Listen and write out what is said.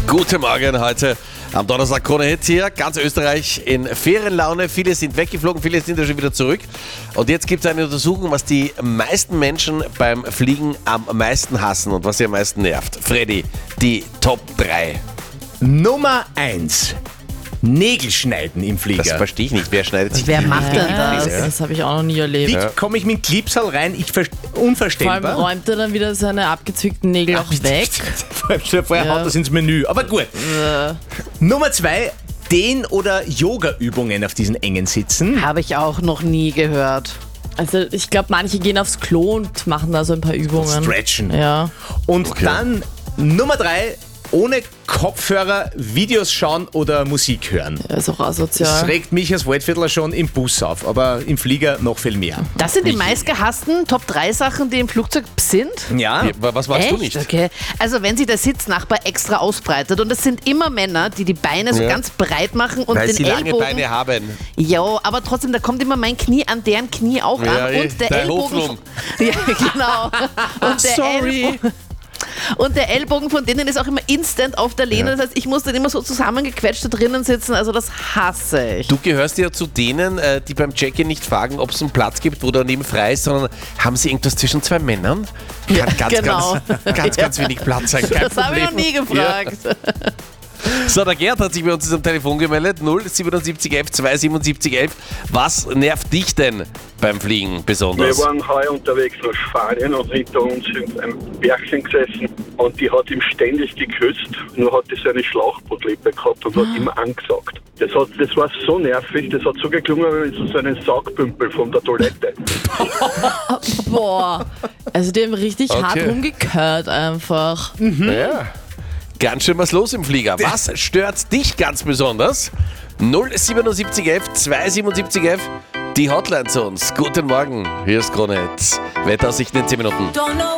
Guten Morgen heute am Donnerstag. Krone Hits hier, ganz Österreich in Ferienlaune. Viele sind weggeflogen, viele sind ja schon wieder zurück. Und jetzt gibt es eine Untersuchung, was die meisten Menschen beim Fliegen am meisten hassen und was sie am meisten nervt. Freddy, die Top 3. Nummer 1. Nägel schneiden im Flieger. Das verstehe ich nicht. Wer schneidet sich Wer die macht Nägel? denn das? Das habe ich auch noch nie erlebt. Wie komme ich mit dem Clipsal rein? Vor allem Unvorstellbar. räumt er dann wieder seine abgezwickten Nägel auch weg. Vorher Ja. haut das ins Menü. Aber gut. Nummer 2. Dehn- oder Yoga-Übungen auf diesen engen Sitzen. Habe ich auch noch nie gehört. Also ich glaube, manche gehen aufs Klo und machen da so ein paar Übungen. Stretchen. Ja. Und dann Nummer 3. Ohne Kopfhörer Videos schauen oder Musik hören. Ist auch Das asozial. regt mich als Waldviertler schon im Bus auf, aber im Flieger noch viel mehr. Das sind die meistgehassten Top 3 Sachen, die im Flugzeug sind? Ja, Was magst du nicht? Okay. Also wenn sich der Sitznachbar extra ausbreitet und es sind immer Männer, die Beine so Ja. ganz breit machen und Weil den sie lange Ellbogen... Beine haben. Ja, aber trotzdem, da kommt immer mein Knie an deren Knie auch Ja, an und der dein Ellbogen... Hofnummer. Ja, genau. Und der Sorry. Ellbogen... Und der Ellbogen von denen ist auch immer instant auf der Lehne. Ja. Das heißt, ich muss dann immer so zusammengequetscht da drinnen sitzen. Also das hasse ich. Du gehörst ja zu denen, die beim Check-in nicht fragen, ob es einen Platz gibt, wo daneben frei ist, sondern haben sie irgendwas zwischen zwei Männern? Kann genau. ganz wenig Platz sein. Kein Das habe ich noch nie gefragt. Ja. So, der Gerd hat sich bei uns am Telefon gemeldet. 07711 27711. Was nervt dich denn beim Fliegen besonders? Wir waren heuer unterwegs nach Spanien und hinter uns ist ein Bärchen gesessen und die hat ihm ständig geküsst, nur hat die so eine Schlauchbootlippe gehabt und hat immer angesagt. Das war so nervig, das hat so geklungen wie so einen Saugbümpel von der Toilette. Boah. Also die haben richtig Okay. hart rumgekehrt einfach. Ja. Ganz schön was los im Flieger. Was stört dich ganz besonders? 07711 27711. Die Hotline zu uns. Guten Morgen. Hier ist Krone Hits. Wetteraussichten in 10 Minuten. Don't know